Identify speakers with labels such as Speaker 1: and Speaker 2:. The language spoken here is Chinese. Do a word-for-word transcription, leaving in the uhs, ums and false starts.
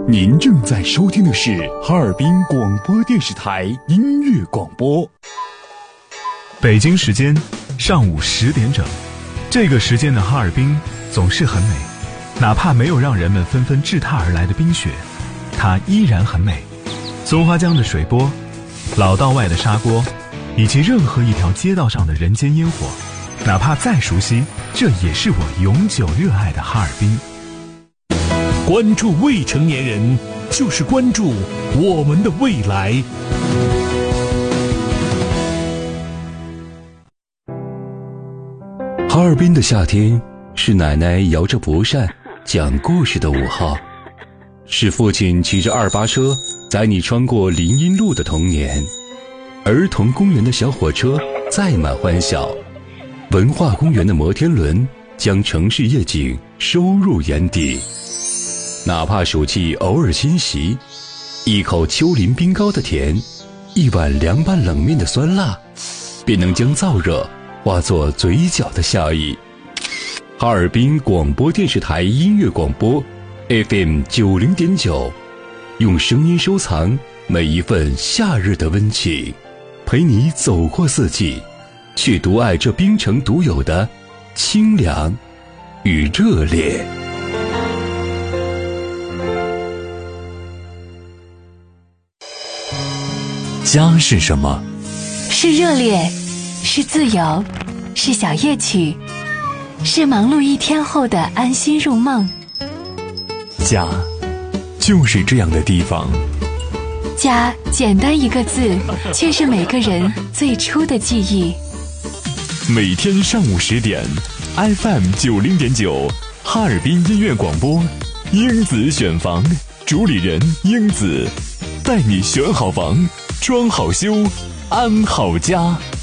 Speaker 1: 您正在收听的是哈尔滨广播电视台音乐广播。
Speaker 2: 北京时间上午十点整，这个时间的哈尔滨总是很美，哪怕没有让人们纷纷掷踏而来的冰雪，它依然很美。松花江的水波，老道外的砂锅，以及任何一条街道上的人间烟火，哪怕再熟悉，这也是我永久热爱的哈尔滨。
Speaker 3: 关注未成年人，就是关注我们的未来。
Speaker 4: 哈尔滨的夏天，是奶奶摇着蒲扇讲故事的午后，是父亲骑着二八车载你穿过林荫路的童年，儿童公园的小火车载满欢笑，文化公园的摩天轮将城市夜景收入眼底。哪怕暑气偶尔侵袭，一口丘陵冰糕的甜，一碗凉拌冷面的酸辣，便能将燥热化作嘴角的笑意。哈尔滨广播电视台音乐广播 F M 九零点九，用声音收藏每一份夏日的温情，陪你走过四季，去独爱这冰城独有的清凉与热烈。
Speaker 5: 家是什么？
Speaker 6: 是热烈，是自由，是小夜曲，是忙碌一天后的安心入梦。
Speaker 5: 家就是这样的地方。
Speaker 6: 家简单一个字，却是每个人最初的记忆。
Speaker 5: 每天上午十点 F M 九零点九，哈尔滨音乐广播，英子选房，主理人英子，带你选好房，装好修，安好家。